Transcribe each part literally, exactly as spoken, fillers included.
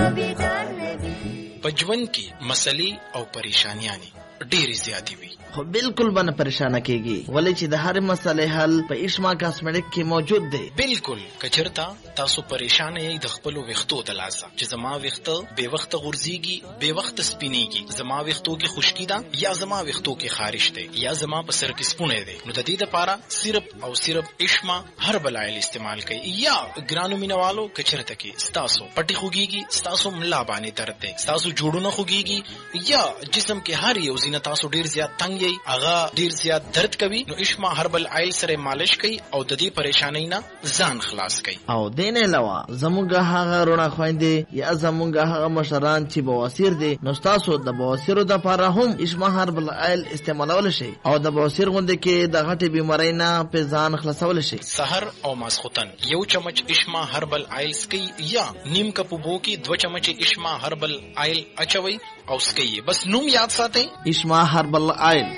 کبھی ڈر نبی. پجون کی مسئلے او پریشانیاں ډېرې زیاتې وي، خو بالکل به نه پریشانه کیږي، ولې چې د هرې مسئلې حل په اشما کاسمیټک کې موجود دی. بالکل که چېرته تاسو پریشانه یئ د خپلو ویښتو د لاسه چې زما ویښته بې وخته غورځېږي، بې وخته سپینېږي، زما ویښتو کې خشکي ده یا زما ویښتو کې خارش دی یا زما په سر کې سپونی دی، نو د دې دپاره صرف او صرف اشما هربل آیل استعمال کوي. یا ګرانو مینوالو که چېرته کې ستاسو پټې خوږېږي، ستاسو ملا باندې درد دی، ستاسو جوړونه خوږېږي یا جسم کې هر یو ځینه تاسو ډېر زیات تنګ یئ، هغه ډېر زیات درد کوي، نو اشما هربل آیل سره مالش کوي او د دې پریشانۍ نه ځان خلاص کوي. او دې نه علاوه زمونږ هغه رونه خویندې یا زمونږ هغه مشران چې بواسیر دي، نو ستاسو د بواسیرو دپاره هم اشما هربل آیل استعمالولی شي او د بواسیر غوندې کې د غټې بیمارۍ نه پې ځان خلاصولی شي. سحر او ماسخوتن یو چمچ اشما هربل آیل سکئ یا نیم کپ اوبو کې دوه چمچې اشما هربل آیل اچوئ او سکئ. بس نوم یاد ساتئ، اشما هربل آیل.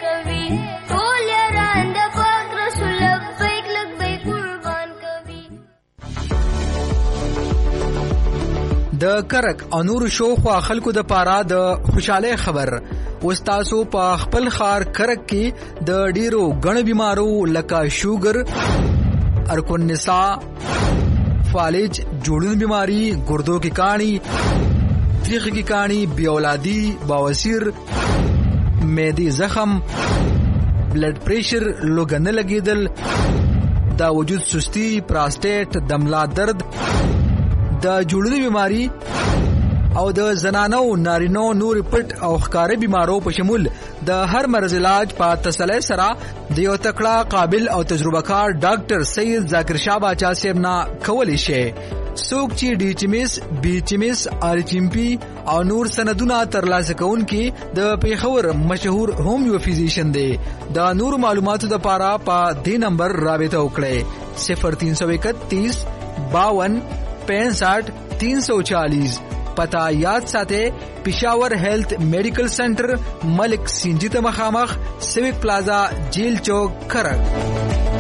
د کرک او نور شوخوا خلکو د پاره د خوشاله خبر وستاسو په خپل خار کرک کې د ډیرو غن بیمارو لکه شوګر، ارکون نساء، فالج، جوړون بیماری، ګردو کی کانی، تریخ کی کانی، بی اولادی، بواسیر، معدی زخم، بلڈ پریشر، لوګن لګیدل، دا وجود سستی، پراسټیټ، دملا درد، د جوړونی بیماری او د زنانو نارینو نور پټ او ښکارې بیمارو په شمول د هر مرض علاج په تسلی سره د یو تکړه قابل او تجربه کار ډاکټر سید ذاکر شاه باچا صاحب نه کولی شي. څوک چې ډي چیمس، بي چیمس، آر چیمپي او نور سندونه ترلاسه کوونکي د پیښور مشهور هومیو فزیشن دی. د نور معلوماتو لپاره په دې نمبر رابطه وکړئ صفر تین سو اکتیس باون پینسٹھ تین سو چالیس. پتا یاد ساتے پشاور ہیلتھ میڈیکل سینٹر، ملک سنجیت مخامخ، سیوک پلازا، جیل چوک، کرک.